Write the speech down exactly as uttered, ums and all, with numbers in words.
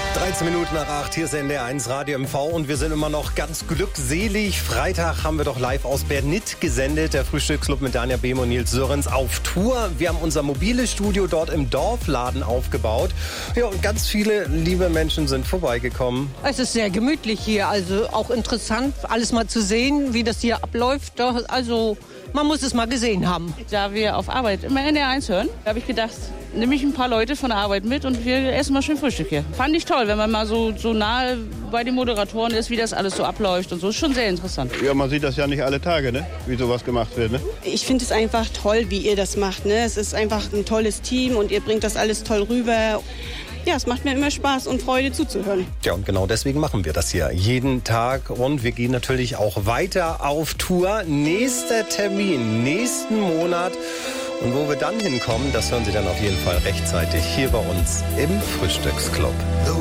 dreizehn Minuten nach acht, hier ist N D R eins Radio M V und wir sind immer noch ganz glückselig. Freitag haben wir doch live aus Bernit gesendet, der Frühstücksclub mit Danja Behm und Nils Sörens auf Tour. Wir haben unser mobiles Studio dort im Dorfladen aufgebaut. Ja, und ganz viele liebe Menschen sind vorbeigekommen. Es ist sehr gemütlich hier, also auch interessant, alles mal zu sehen, wie das hier abläuft. Also man muss es mal gesehen haben. Da wir auf Arbeit immer N D R eins hören, habe ich gedacht, nehme ich ein paar Leute von der Arbeit mit und wir essen mal schön Frühstück hier. Fand ich toll, wenn man mal so, so nahe bei den Moderatoren ist, wie das alles so abläuft und so. Ist schon sehr interessant. Ja, man sieht das ja nicht alle Tage, ne? Wie sowas gemacht wird, ne? Ich finde es einfach toll, wie ihr das macht, ne? Es ist einfach ein tolles Team und ihr bringt das alles toll rüber. Ja, es macht mir immer Spaß und Freude zuzuhören. Ja, und genau deswegen machen wir das hier jeden Tag. Und wir gehen natürlich auch weiter auf Tour. Nächster Termin, nächsten Monat. Und wo wir dann hinkommen, das hören Sie dann auf jeden Fall rechtzeitig hier bei uns im Frühstücksclub.